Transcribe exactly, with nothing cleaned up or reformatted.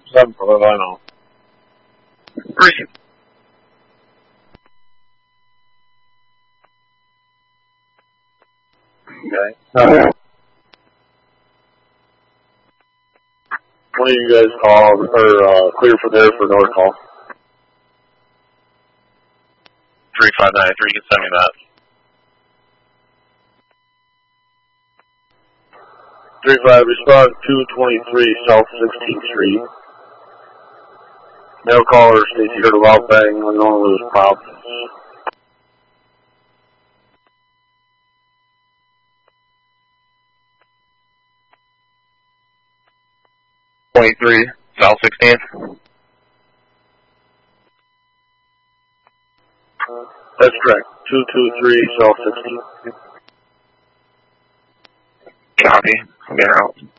seven for the Lino. Receive. Okay. Uh, When do you guys call, or uh, clear for there for another call? three five nine three, you can send me that. three five, respond two twenty-three South sixteenth Street. Male caller states he heard a loud bang when no one was propped. twenty-three South sixteenth. That's correct. two twenty-three South sixteenth. Copy. I'm getting out.